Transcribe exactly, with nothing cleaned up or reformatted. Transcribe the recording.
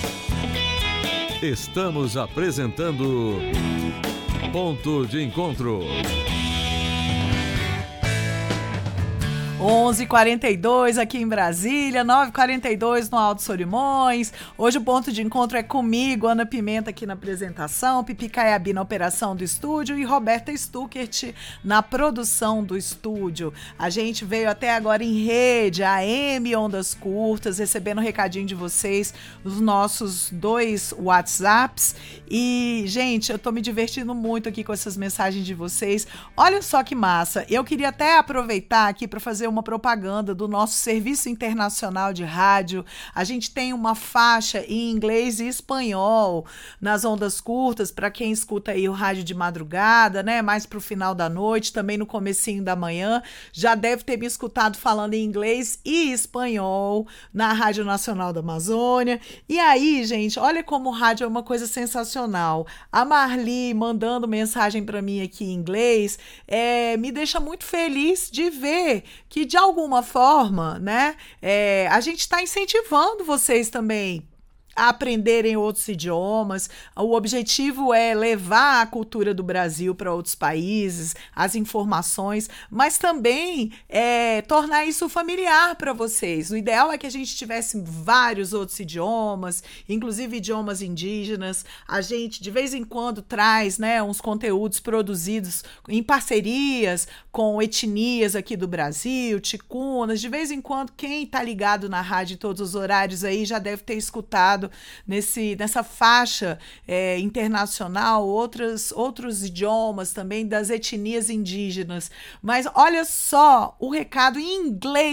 Estamos apresentando Ponto de Encontro. onze e quarenta e dois aqui em Brasília, nove e quarenta e dois no Alto Solimões. Hoje o ponto de encontro é comigo, Ana Pimenta aqui na apresentação, Pipi Caiabi na operação do estúdio e Roberta Stuckert na produção do estúdio. A gente veio até agora em rede, A M Ondas Curtas, recebendo um recadinho de vocês, os nossos dois WhatsApps. E, gente, eu tô me divertindo muito aqui com essas mensagens de vocês. Olha só que massa. Eu queria até aproveitar aqui para fazer uma propaganda do nosso Serviço Internacional de Rádio. A gente tem uma faixa em inglês e espanhol nas ondas curtas, para quem escuta aí o rádio de madrugada, né? Mais pro final da noite, também no comecinho da manhã. Já deve ter me escutado falando em inglês e espanhol na Rádio Nacional da Amazônia. E aí, gente, olha como o rádio é uma coisa sensacional. A Marli mandando mensagem para mim aqui em inglês, é, me deixa muito feliz de ver que de alguma forma, né, é, a gente está incentivando vocês também a aprenderem outros idiomas. O objetivo é levar a cultura do Brasil para outros países, as informações, mas também é, tornar isso familiar para vocês. O ideal é que a gente tivesse vários outros idiomas, inclusive idiomas indígenas. A gente, de vez em quando, traz, né, uns conteúdos produzidos em parcerias com etnias aqui do Brasil, ticunas. De vez em quando, quem está ligado na rádio em todos os horários aí já deve ter escutado Nesse, nessa faixa é, internacional, outros, outros idiomas também das etnias indígenas. Mas olha só o recado em inglês